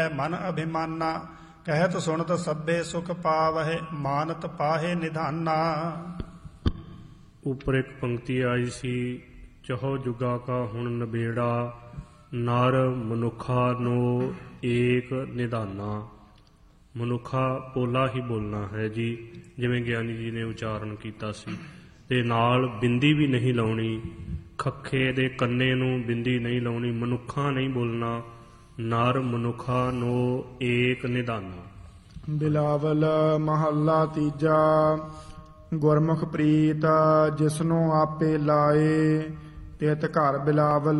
ਮਨ ਅਭਿਮਾਨਾ ਕਹਿਤ ਸੁਣਤ ਸਭੇ ਸੁਖ ਪਾਵਹਿ ਮਾਨਤ ਪਾਹੇ ਨਿਧਾਨਾ। ਉੱਪਰ ਇੱਕ ਪੰਕਤੀ ਆਈ ਸੀ, ਚਹੋ ਜੁਗਾ ਕਾ ਹੁਣ ਨਬੇੜਾ, ਨਰ ਮਨੁੱਖਾ ਨੋ ਏਕ ਨਿਧਾਨਾ। ਮਨੁੱਖਾ ਪੋਲਾ ਹੀ ਬੋਲਣਾ ਹੈ ਜੀ, ਜਿਵੇਂ ਗਿਆਨੀ ਜੀ ਨੇ ਉਚਾਰਨ ਕੀਤਾ ਸੀ। ਤੇ ਨਾਲ ਬਿੰਦੀ ਵੀ ਨਹੀਂ ਲਾਉਣੀ, ਖੱਖੇ ਦੇ ਕੰਨੇ ਨੂੰ ਬਿੰਦੀ ਨਹੀਂ ਲਾਉਣੀ। ਮਨੁੱਖਾ ਨਹੀਂ ਬੋਲਣਾ, ਨਰ ਮਨੁੱਖਾ ਨੋ ਏਕ ਨਿਧਾਨਾ। ਬਿਲਾਵਲ ਮਹੱਲਾ ਤੀਜਾ। ਗੁਰਮੁਖ ਪ੍ਰੀਤ ਜਿਸਨੂੰ ਆਪੇ ਲਾਏ, ਤਿਤ ਘਰ ਬਿਲਾਵਲ